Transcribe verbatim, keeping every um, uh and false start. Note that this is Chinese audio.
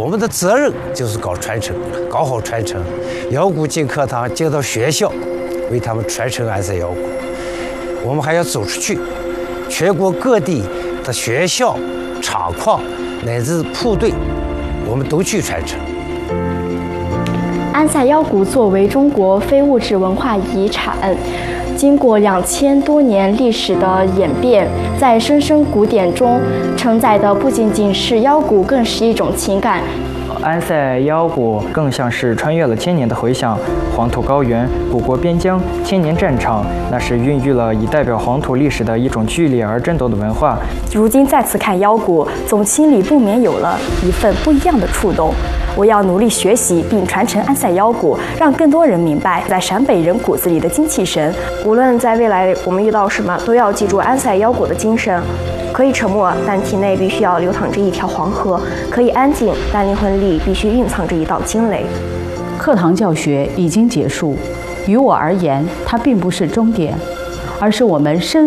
我们的责任就是搞传承，搞好传承。腰鼓进课堂，进到学校，为他们传承安塞腰鼓。我们还要走出去，全国各地的学校、厂矿乃至部队，我们都去传承。 安塞腰鼓作为中国非物质文化遗产，经过两千多年历史的演变，在声声鼓点中承载的不仅仅是腰鼓，更是一种情感。 安塞腰鼓更像是穿越了千年的回响，黄土高原、古国边疆、千年战场，那是孕育了以代表黄土历史的一种剧烈而争斗的文化。 如今再次看腰鼓，总心里不免有了一份不一样的触动。我要努力学习并传承安塞腰鼓，让更多人明白在陕北人骨子里的精气神。 无论在未来我们遇到什么，都要记住安塞腰鼓的精神。可以沉默，但体内必须要流淌着一条黄河；可以安静，但灵魂里必须蕴藏着一道惊雷。 课堂教学已经结束，于我而言，它并不是终点，而是我们深